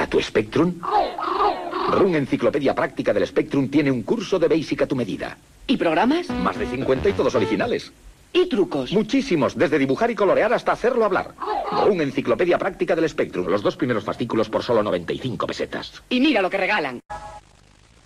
tu Spectrum? Run Enciclopedia Práctica del Spectrum tiene un curso de Basic a tu medida. ¿Y programas? Más de 50 y todos originales. ¿Y trucos? Muchísimos, desde dibujar y colorear hasta hacerlo hablar. Run Enciclopedia Práctica del Spectrum. Los 2 primeros fascículos por solo 95 pesetas. Y mira lo que regalan.